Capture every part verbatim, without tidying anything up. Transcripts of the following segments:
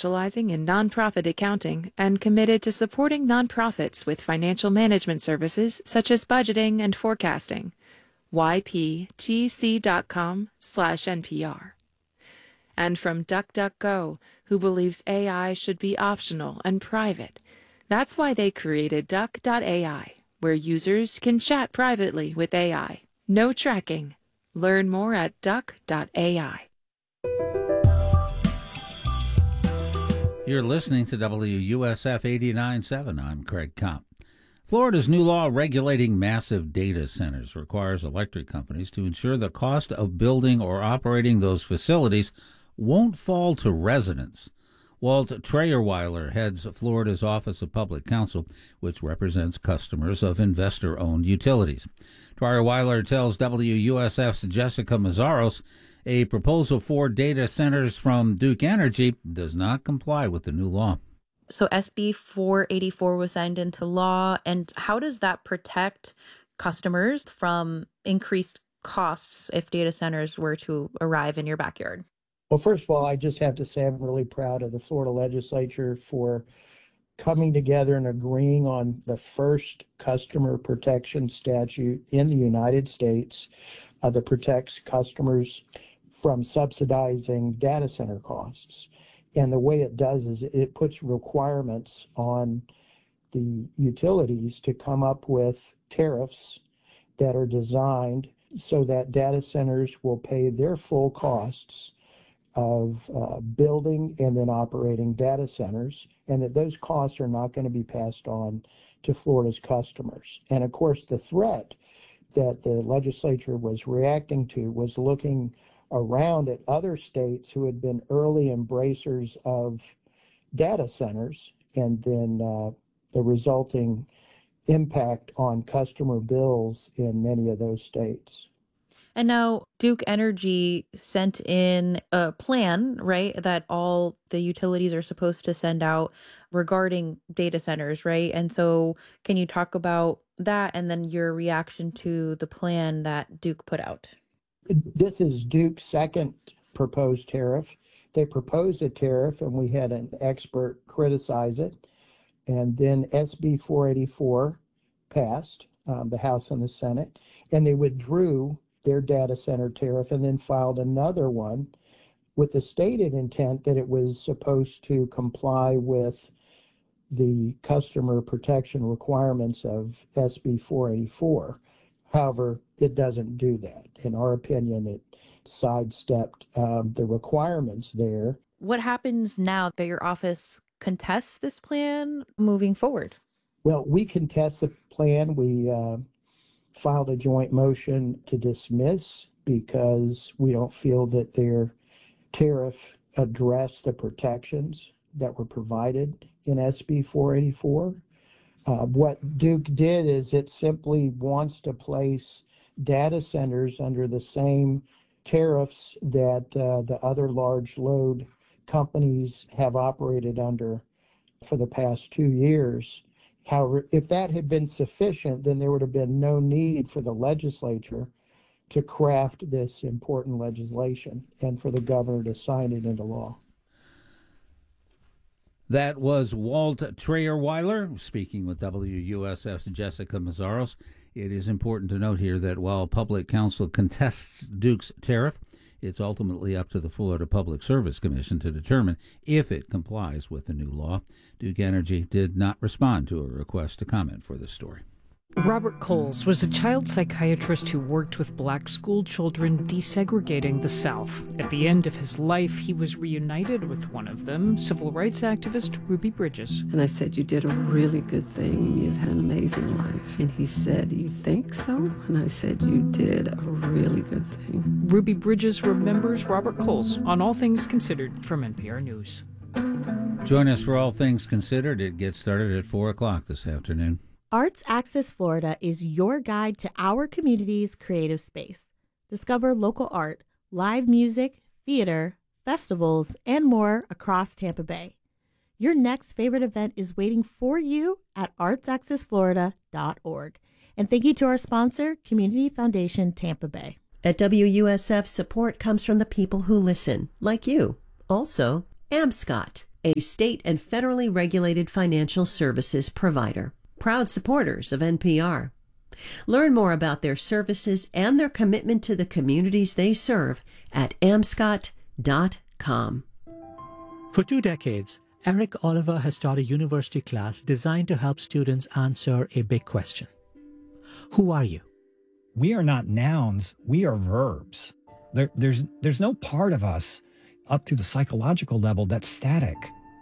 specializing in nonprofit accounting and committed to supporting nonprofits with financial management services such as budgeting and forecasting. y p t c dot com slash N P R. And from DuckDuckGo, who believes A I should be optional and private. That's why they created Duck dot A I, where users can chat privately with A I. No tracking. Learn more at Duck dot A I. You're listening to W U S F eighty-nine point seven. I'm Craig Kopp. Florida's new law regulating massive data centers requires electric companies to ensure the cost of building or operating those facilities won't fall to residents. Walt Treyerweiler heads Florida's Office of Public Counsel, which represents customers of investor-owned utilities. Treyerweiler tells W U S F's Jessica Mazzaros a proposal for data centers from Duke Energy does not comply with the new law. So S B four eighty-four was signed into law, and how does that protect customers from increased costs if data centers were to arrive in your backyard? Well, first of all, I just have to say I'm really proud of the Florida legislature for coming together and agreeing on the first customer protection statute in the United States uh, that protects customers from subsidizing data center costs. And the way it does is it puts requirements on the utilities to come up with tariffs that are designed so that data centers will pay their full costs of uh, building and then operating data centers, and that those costs are not going to be passed on to Florida's customers. And of course, the threat that the legislature was reacting to was looking around at other states who had been early embracers of data centers, and then uh, the resulting impact on customer bills in many of those states. And now Duke Energy sent in a plan, right, that all the utilities are supposed to send out regarding data centers, right? And so can you talk about that and then your reaction to the plan that Duke put out? This is Duke's second proposed tariff. They proposed a tariff and we had an expert criticize it. And then S B four eighty-four passed, um, the House and the Senate, and they withdrew their data center tariff and then filed another one with the stated intent that it was supposed to comply with the customer protection requirements of S B four eighty-four. However, it doesn't do that. In our opinion, it sidestepped um, the requirements there. What happens now that your office contests this plan moving forward? Well, we contest the plan. We uh, filed a joint motion to dismiss because we don't feel that their tariff addressed the protections that were provided in S B four eighty-four. Uh, what Duke did is it simply wants to place data centers under the same tariffs that uh, the other large load companies have operated under for the past two years. However, if that had been sufficient, then there would have been no need for the legislature to craft this important legislation and for the governor to sign it into law. That was Walt Treyerweiler speaking with W U S F's Jessica Mazzaros. It is important to note here that while Public Counsel contests Duke's tariff, it's ultimately up to the Florida Public Service Commission to determine if it complies with the new law. Duke Energy did not respond to a request to comment for this story. Robert Coles was a child psychiatrist who worked with black school children desegregating the South. At the end of his life, he was reunited with one of them, civil rights activist Ruby Bridges. And I said, "You did a really good thing. You've had an amazing life." And he said, "You think so?" And I said, "You did a really good thing." Ruby Bridges remembers Robert Coles on All Things Considered from N P R News. Join us for All Things Considered. It gets started at four o'clock this afternoon. Arts Access Florida is your guide to our community's creative space. Discover local art, live music, theater, festivals, and more across Tampa Bay. Your next favorite event is waiting for you at arts access florida dot org. And thank you to our sponsor, Community Foundation Tampa Bay. At W U S F, support comes from the people who listen, like you. Also, AMSCOT, a state and federally regulated financial services provider. Proud supporters of N P R. Learn more about their services and their commitment to the communities they serve at amscot dot com. For two decades, Eric Oliver has taught a university class designed to help students answer a big question. Who are you? We are not nouns, we are verbs. There, there's, there's no part of us up to the psychological level that's static.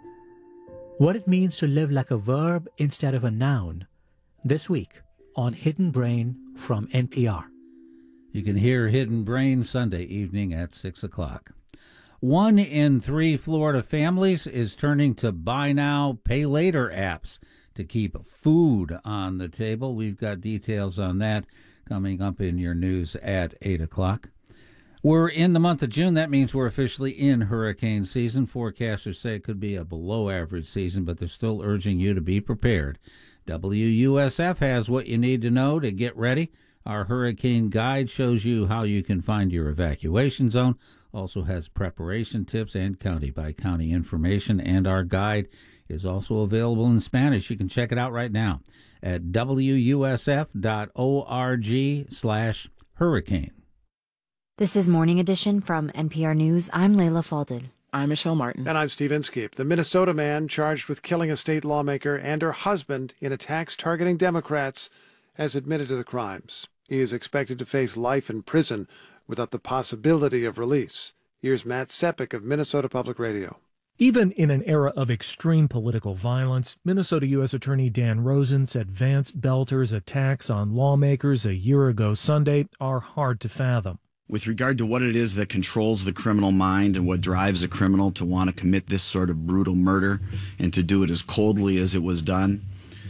What it means to live like a verb instead of a noun, this week on Hidden Brain from N P R. You can hear Hidden Brain Sunday evening at six o'clock. One in three Florida families is turning to buy now, pay later apps to keep food on the table. We've got details on that coming up in your news at eight o'clock. We're in the month of June. That means we're officially in hurricane season. Forecasters say it could be a below-average season, but they're still urging you to be prepared. W U S F has what you need to know to get ready. Our hurricane guide shows you how you can find your evacuation zone. Also has preparation tips and county-by-county information. And our guide is also available in Spanish. You can check it out right now at W U S F dot org slash hurricane. This is Morning Edition from N P R News. I'm Layla Falded. I'm Michelle Martin. And I'm Steve Inskeep. The Minnesota man charged with killing a state lawmaker and her husband in attacks targeting Democrats has admitted to the crimes. He is expected to face life in prison without the possibility of release. Here's Matt Sepik of Minnesota Public Radio. Even in an era of extreme political violence, Minnesota U S Attorney Dan Rosen said Vance Belter's attacks on lawmakers a year ago Sunday are hard to fathom. With regard to what it is that controls the criminal mind and what drives a criminal to want to commit this sort of brutal murder and to do it as coldly as it was done,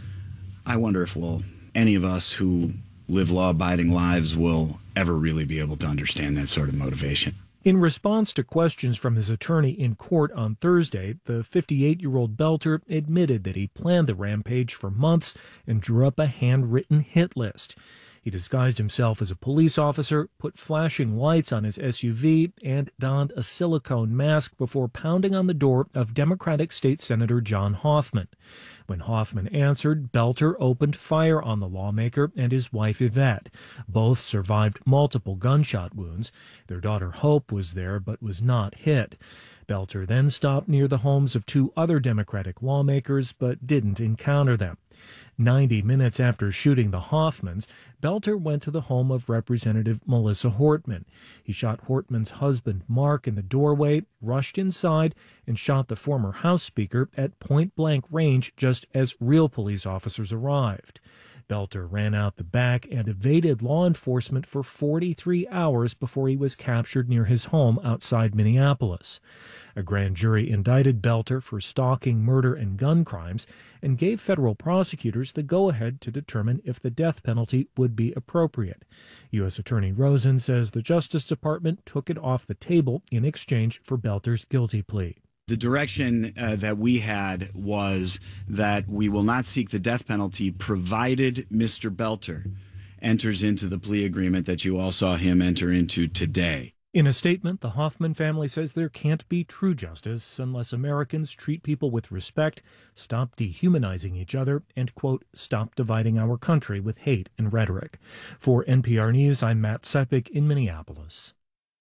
I wonder if we'll, any of us who live law-abiding lives will ever really be able to understand that sort of motivation. In response to questions from his attorney in court on Thursday, the fifty-eight-year-old Belter admitted that he planned the rampage for months and drew up a handwritten hit list. He disguised himself as a police officer, put flashing lights on his S U V, and donned a silicone mask before pounding on the door of Democratic State Senator John Hoffman. When Hoffman answered, Belter opened fire on the lawmaker and his wife Yvette. Both survived multiple gunshot wounds. Their daughter Hope was there but was not hit. Belter then stopped near the homes of two other Democratic lawmakers but didn't encounter them. Ninety minutes after shooting the Hoffmans, Belter went to the home of Representative Melissa Hortman. He shot Hortman's husband, Mark, in the doorway, rushed inside, and shot the former House Speaker at point-blank range just as real police officers arrived. Belter ran out the back and evaded law enforcement for forty-three hours before he was captured near his home outside Minneapolis. A grand jury indicted Belter for stalking, murder, and gun crimes and gave federal prosecutors the go-ahead to determine if the death penalty would be appropriate. U S Attorney Rosen says the Justice Department took it off the table in exchange for Belter's guilty plea. The direction uh, that we had was that we will not seek the death penalty provided Mister Belter enters into the plea agreement that you all saw him enter into today. In a statement, the Hoffman family says there can't be true justice unless Americans treat people with respect, stop dehumanizing each other, and, quote, stop dividing our country with hate and rhetoric. For N P R News, I'm Matt Sepik in Minneapolis.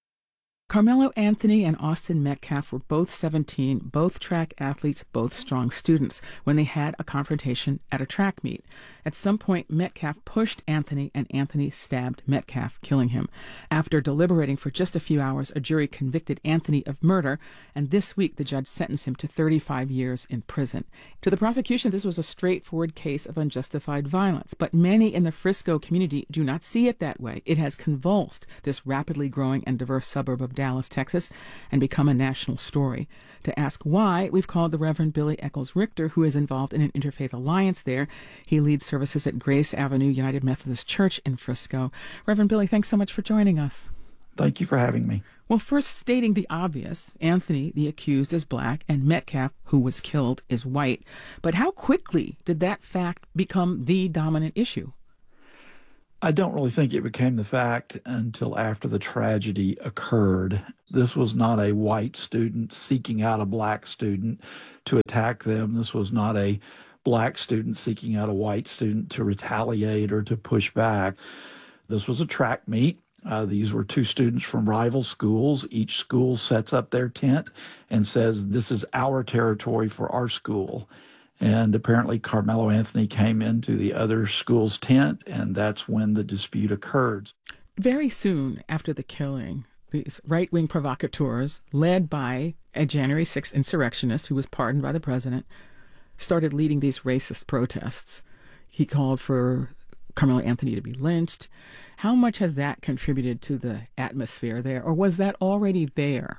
Carmelo Anthony and Austin Metcalf were both seventeen, both track athletes, both strong students, when they had a confrontation at a track meet. At some point, Metcalf pushed Anthony, and Anthony stabbed Metcalf, killing him. After deliberating for just a few hours, a jury convicted Anthony of murder, and this week the judge sentenced him to thirty-five years in prison. To the prosecution, this was a straightforward case of unjustified violence, but many in the Frisco community do not see it that way. It has convulsed this rapidly growing and diverse suburb of Dallas, Texas, and become a national story. To ask why, we've called the Reverend Billy Eccles Richter, who is involved in an interfaith alliance there. He leads services at Grace Avenue United Methodist Church in Frisco. Reverend Billy, thanks so much for joining us. Thank you for having me. Well, first stating the obvious, Anthony, the accused, is black, and Metcalf, who was killed, is white. But how quickly did that fact become the dominant issue? I don't really think it became the fact until after the tragedy occurred. This was not a white student seeking out a black student to attack them. This was not a black student seeking out a white student to retaliate or to push back. This was a track meet. Uh, these were two students from rival schools. Each school sets up their tent and says, this is our territory for our school. And apparently Carmelo Anthony came into the other school's tent, and that's when the dispute occurred. Very soon after the killing, these right-wing provocateurs, led by a January sixth insurrectionist who was pardoned by the president, started leading these racist protests. He called for Carmelo Anthony to be lynched. How much has that contributed to the atmosphere there, or was that already there?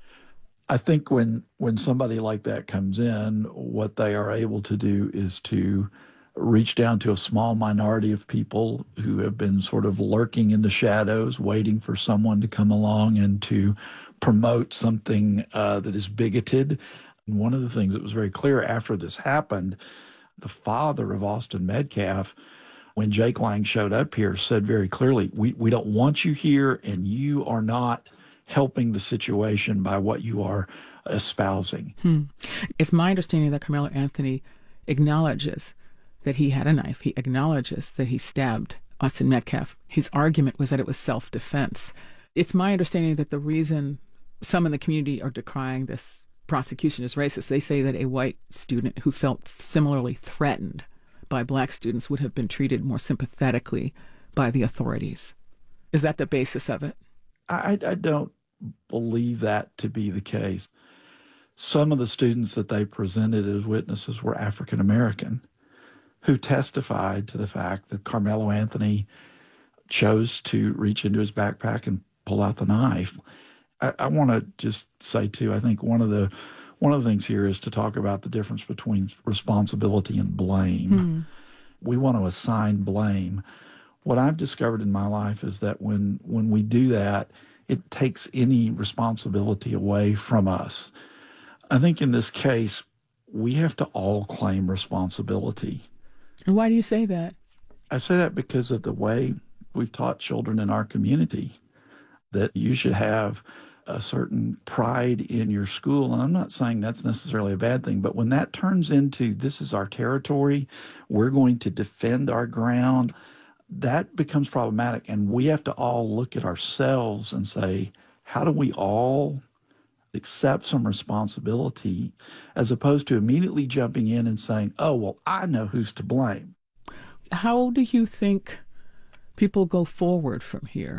I think when when somebody like that comes in, what they are able to do is to reach down to a small minority of people who have been sort of lurking in the shadows, waiting for someone to come along and to promote something uh, that is bigoted. And one of the things that was very clear after this happened, the father of Austin Metcalf, when Jake Lang showed up here, said very clearly, we, we don't want you here, and you are not helping the situation by what you are espousing. Hmm. It's my understanding that Carmelo Anthony acknowledges that he had a knife. He acknowledges that he stabbed Austin Metcalf. His argument was that it was self-defense. It's my understanding that the reason some in the community are decrying this prosecution as racist, they say that a white student who felt similarly threatened by black students would have been treated more sympathetically by the authorities. Is that the basis of it? I, I don't believe that to be the case. Some of the students that they presented as witnesses were African American who testified to the fact that Carmelo Anthony chose to reach into his backpack and pull out the knife. I, I want to just say, too, I think one of the one of the things here is to talk about the difference between responsibility and blame. Hmm. We want to assign blame. What I've discovered in my life is that when when we do that, it takes any responsibility away from us. I think in this case, we have to all claim responsibility. And why do you say that? I say that because of the way we've taught children in our community that you should have a certain pride in your school. And I'm not saying that's necessarily a bad thing, but when that turns into, this is our territory, we're going to defend our ground, that becomes problematic. And we have to all look at ourselves and say, how do we all accept some responsibility, as opposed to immediately jumping in and saying, oh, well, I know who's to blame. How do you think people go forward from here?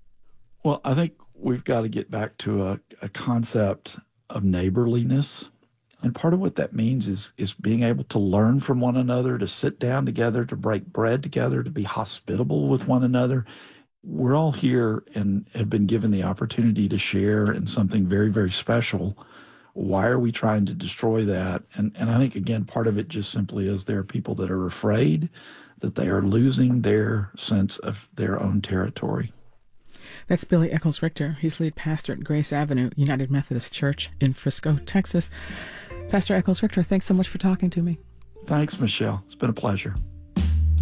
Well, I think we've got to get back to a, a concept of neighborliness. And part of what that means is is being able to learn from one another, to sit down together, to break bread together, to be hospitable with one another. We're all here and have been given the opportunity to share in something very, very special. Why are we trying to destroy that? And and I think, again, part of it just simply is there are people that are afraid that they are losing their sense of their own territory. That's Billy Eccles Richter. He's lead pastor at Grace Avenue United Methodist Church in Frisco, Texas. Pastor Eccles Richter, thanks so much for talking to me. Thanks, Michelle. It's been a pleasure.